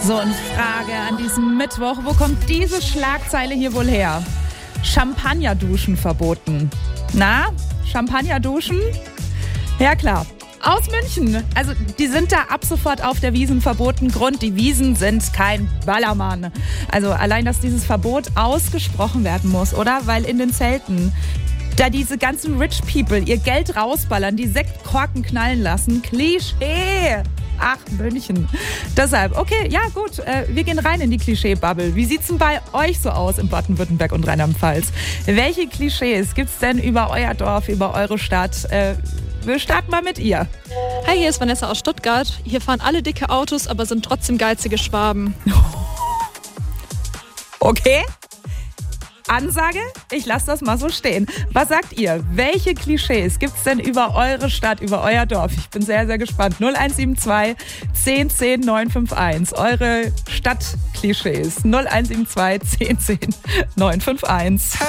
So, eine Frage an diesem Mittwoch. Wo kommt diese Schlagzeile hier wohl her? Champagnerduschen verboten. Na, Champagnerduschen? Ja, klar. Aus München. Also, die sind da ab sofort auf der Wiesn verboten. Grund, die Wiesn sind kein Ballermann. Also, allein, dass dieses Verbot ausgesprochen werden muss, oder? Weil in den Zelten da diese ganzen Rich People ihr Geld rausballern, die Sektkorken knallen lassen. Klischee. Ach, München. Deshalb, okay, ja gut, wir gehen rein in die Klischee-Bubble. Wie sieht's denn bei euch so aus in Baden-Württemberg und Rheinland-Pfalz? Welche Klischees gibt's denn über euer Dorf, über eure Stadt? Wir starten mal mit ihr. Hi, hier ist Vanessa aus Stuttgart. Hier fahren alle dicke Autos, aber sind trotzdem geizige Schwaben. Okay. Ansage, ich lasse das mal so stehen. Was sagt ihr? Welche Klischees gibt es denn über eure Stadt, über euer Dorf? Ich bin sehr, sehr gespannt. 0172 10 10 951. Eure Stadtklischees. 0172 10 10 951.